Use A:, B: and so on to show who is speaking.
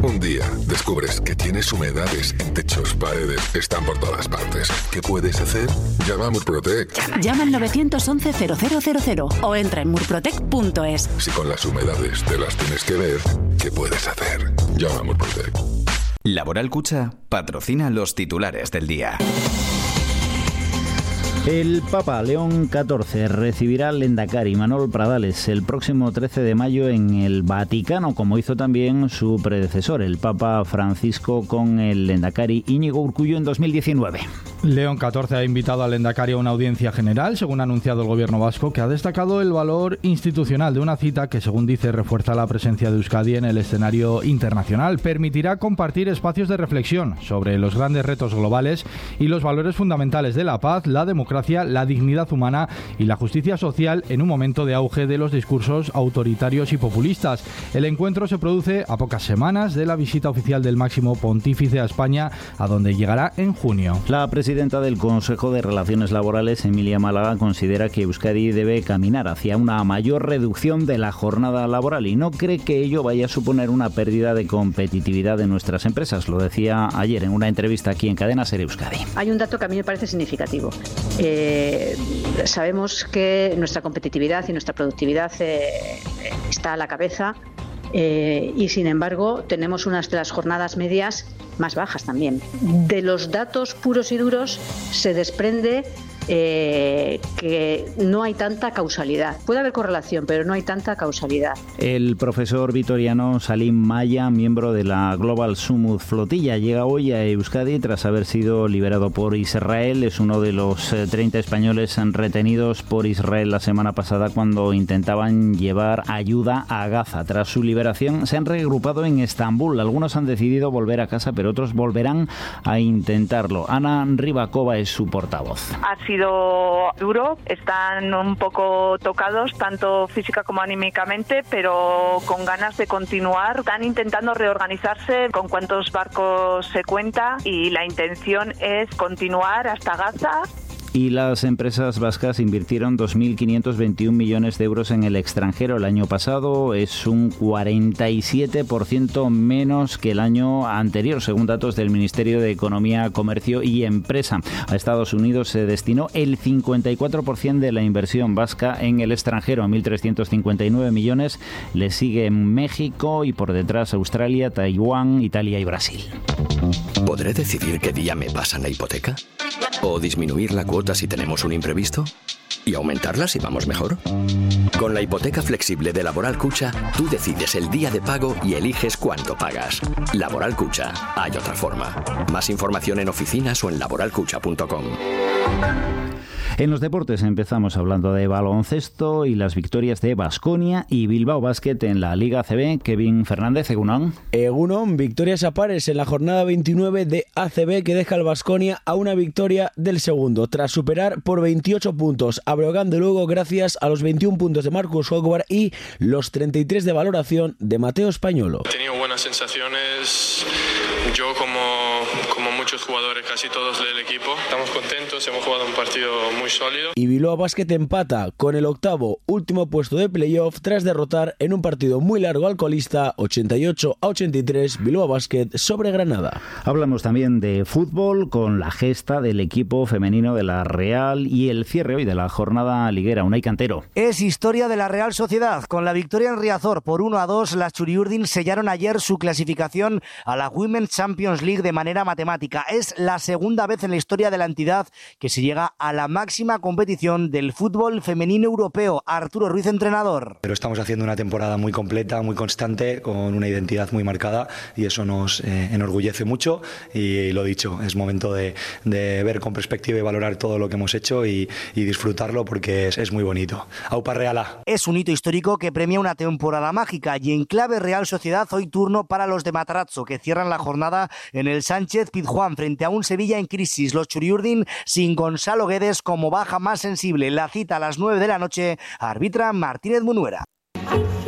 A: Un día descubres que tienes humedades en techos, paredes, están por todas partes. ¿Qué puedes hacer? Llama a Murprotec.
B: Llama al 911-0000 o entra en murprotec.es.
A: Si con las humedades te las tienes que ver, ¿qué puedes hacer? Llama a Murprotec.
C: Laboral Cucha patrocina los titulares del día.
D: El Papa León XIV recibirá al Lehendakari Imanol Pradales el próximo 13 de mayo en el Vaticano, como hizo también su predecesor, el Papa Francisco, con el Lehendakari Íñigo Urkullu en 2019.
E: León XIV ha invitado al Lehendakari a una audiencia general, según ha anunciado el gobierno vasco, que ha destacado el valor institucional de una cita que, según dice, refuerza la presencia de Euskadi en el escenario internacional. Permitirá compartir espacios de reflexión sobre los grandes retos globales y los valores fundamentales de la paz, la democracia, la dignidad humana y la justicia social en un momento de auge de los discursos autoritarios y populistas. El encuentro se produce a pocas semanas de la visita oficial del máximo pontífice a España, a donde llegará en junio.
D: La presidenta del Consejo de Relaciones Laborales, Emilia Málaga, considera que Euskadi debe caminar hacia una mayor reducción de la jornada laboral y no cree que ello vaya a suponer una pérdida de competitividad de nuestras empresas. Lo decía ayer en una entrevista aquí en Cadena SER Euskadi.
F: Hay un dato que a mí me parece significativo. Sabemos que nuestra competitividad y nuestra productividad está a la cabeza. Y sin embargo tenemos unas de las jornadas medias más bajas también. De los datos puros y duros se desprende que no hay tanta causalidad. Puede haber correlación, pero no hay tanta causalidad.
D: El profesor vitoriano Salim Maya, miembro de la Global Summit Flotilla, llega hoy a Euskadi tras haber sido liberado por Israel. Es uno de los 30 españoles retenidos por Israel la semana pasada cuando intentaban llevar ayuda a Gaza. Tras su liberación se han reagrupado en Estambul. Algunos han decidido volver a casa, pero otros volverán a intentarlo. Ana Ribakova es su portavoz.
G: Ha sido duro, están un poco tocados tanto física como anímicamente, pero con ganas de continuar. Están intentando reorganizarse con cuántos barcos se cuenta y la intención es continuar hasta Gaza.
D: Y las empresas vascas invirtieron 2.521 millones de euros en el extranjero el año pasado. Es un 47% menos que el año anterior, según datos del Ministerio de Economía, Comercio y Empresa. A Estados Unidos se destinó el 54% de la inversión vasca en el extranjero, a 1.359 millones. Le siguen México y por detrás Australia, Taiwán, Italia y Brasil.
H: ¿Podré decidir qué día me pasan la hipoteca? ¿O disminuir la cuota si tenemos un imprevisto? ¿Y aumentarla si vamos mejor? Con la hipoteca flexible de Laboral Cucha, tú decides el día de pago y eliges cuánto pagas. Laboral Cucha, hay otra forma. Más información en oficinas o en laboralcucha.com.
D: En los deportes empezamos hablando de baloncesto y las victorias de Baskonia y Bilbao Basket en la Liga ACB. Kevin Fernández, Egunon.
I: Egunon, victorias a pares en la jornada 29 de ACB que deja al Baskonia a una victoria del segundo, tras superar por 28 puntos a Breogán de Lugo gracias a los 21 puntos de Marcus Hogbar y los 33 de valoración de Mateo Españolo.
J: He tenido buenas sensaciones, yo como muchos jugadores, casi todos del equipo. Estamos contentos, hemos jugado un partido muy sólido.
I: Y Bilbao Basket empata con el último puesto de playoff tras derrotar en un partido muy largo al colista 88-83 Bilbao Basket sobre Granada.
D: Hablamos también de fútbol con la gesta del equipo femenino de la Real y el cierre hoy de la jornada liguera. Unai Cantero.
K: Es historia de la Real Sociedad. Con la victoria en Riazor por 1-2, las Churiurdin sellaron ayer su clasificación a la Women's Champions League de manera matemática. Es la segunda vez en la historia de la entidad que se llega a la máxima competición del fútbol femenino europeo. Arturo Ruiz, entrenador.
L: Pero estamos haciendo una temporada muy completa, muy constante, con una identidad muy marcada y eso nos enorgullece mucho y lo dicho, es momento de ver con perspectiva y valorar todo lo que hemos hecho y disfrutarlo porque es muy bonito. Aupa Reala.
K: Es un hito histórico que premia una temporada mágica y en clave Real Sociedad hoy turno para los de Matarazzo que cierran la jornada en el Sánchez Pizjuán frente a un Sevilla en crisis. Los Churiurdin sin Gonzalo Guedes como baja más sensible. La cita a las 9 de la noche arbitra Martínez Munuera.